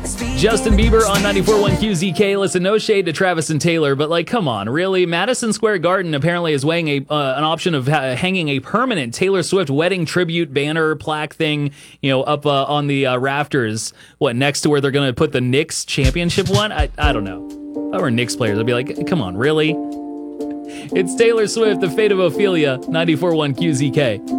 Justin Bieber on 94.1 QZK. Listen, no shade to Travis and Taylor, but like, come on, really? Madison Square Garden apparently is weighing an option of hanging a permanent Taylor Swift wedding tribute banner plaque thing, up on the rafters. What, next to where they're going to put the Knicks championship one? I don't know. If I were Knicks players, I'd be like, come on, really? It's Taylor Swift, The Fate of Ophelia, 94.1 QZK.